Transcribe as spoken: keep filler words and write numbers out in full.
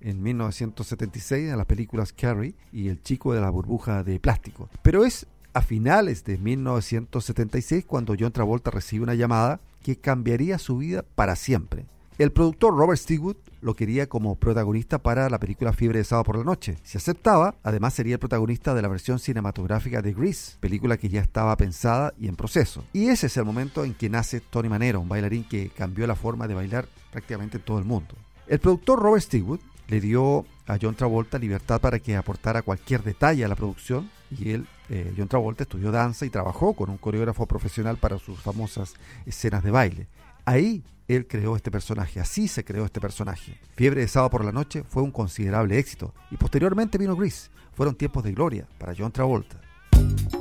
en mil novecientos setenta y seis en las películas Carrie y El chico de la burbuja de plástico. Pero es a finales de mil novecientos setenta y seis cuando John Travolta recibe una llamada que cambiaría su vida para siempre. El productor Robert Stigwood lo quería como protagonista para la película Fiebre de sábado por la noche. Si aceptaba, además sería el protagonista de la versión cinematográfica de Grease, película que ya estaba pensada y en proceso. Y ese es el momento en que nace Tony Manero, un bailarín que cambió la forma de bailar prácticamente en todo el mundo. El productor Robert Stigwood le dio a John Travolta libertad para que aportara cualquier detalle a la producción y él, eh, John Travolta, estudió danza y trabajó con un coreógrafo profesional para sus famosas escenas de baile. Ahí él creó este personaje, así se creó este personaje. Fiebre de sábado por la noche fue un considerable éxito y posteriormente vino Grease. Fueron tiempos de gloria para John Travolta.